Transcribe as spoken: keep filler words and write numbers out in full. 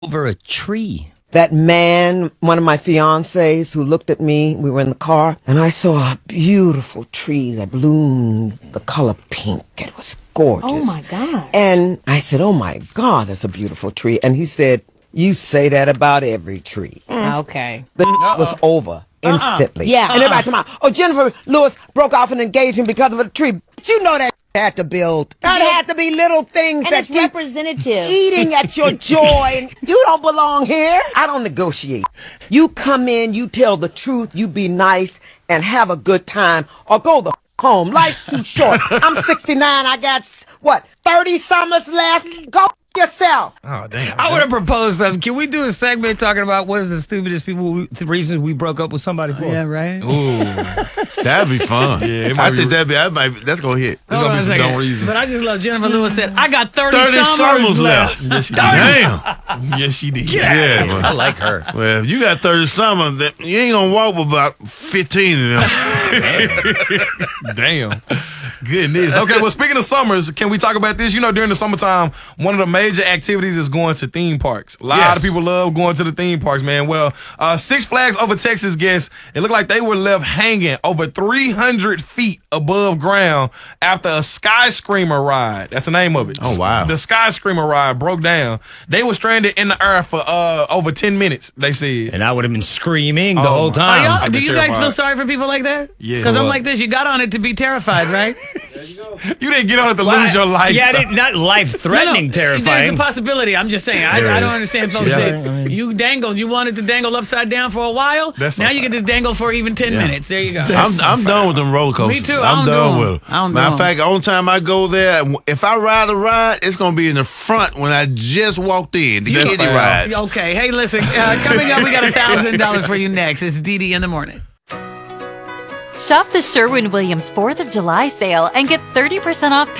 over a tree. That man, one of my fiancés who looked at me, we were in the car, and I saw a beautiful tree that bloomed the color pink. It was gorgeous. Oh, my God. And I said, oh, my God, that's a beautiful tree. And he said, you say that about every tree. Okay. The was over instantly. Yeah. And everybody talking about, oh, Jennifer Lewis broke off an engagement because of a tree. But you know that had to build. That Yeah. had to be little things And that it's keep representative. eating at your joy. And you don't belong here. I don't negotiate. You come in, you tell the truth, you be nice and have a good time, or go the f- home. Life's too short. I'm sixty-nine. I got, what, thirty summers left? Go f- yourself. Oh, damn. I would have proposed something. Can we do a segment talking about what is the stupidest people, we, the reasons we broke up with somebody for? Yeah, right? Ooh, that'd be fun. Yeah, it I might think be- that'd be, that might, that's gonna hit. There's Hold gonna on be a some second. dumb reasons. But I just love Jennifer Lewis said, I got thirty, thirty summers, summers left. left. Yes, she did. Damn. Yes, she did. Yeah, man. I like her. Well, if you got thirty summers, that you ain't gonna walk with about fifteen of them. Damn. Goodness. Okay, well, speaking of summers, can we talk about this? You know, during the summertime, one of the major activities is going to theme parks. A lot Yes. of people love going to the theme parks, man. Well, uh, Six Flags Over Texas guests, it looked like they were left hanging over three hundred feet above ground after a skyscraper ride. That's the name of it. Oh, wow. The skyscraper ride broke down. They were stranded in the air for uh, over ten minutes, they said. And I would have been screaming the Oh, whole my- time. Are y'all, I'd do be you guys terrified. feel sorry for people like that? Yes. Because I'm What? like this. You got on it to be terrified, right? You didn't get on it to lose your life. Yeah, I didn't, not life-threatening, No, no, terrifying. There's the possibility. I'm just saying. I, There I is. don't understand folks Yeah. that you dangled. You wanted to dangle upside down for a while. That's now all you get to dangle for even ten minutes. There you go. I'm, I'm done with them roller coasters. Me too. I I'm don't do done 'em. with them. I don't do Matter 'em. of fact, the only time I go there, if I ride a ride, it's gonna be in the front when I just walked in. The That's kiddie fine. rides. Okay. Hey, listen. Uh, coming up, we got a thousand dollars for you next. It's Dee Dee in the morning. Shop the Sherwin-Williams fourth of July sale and get thirty percent off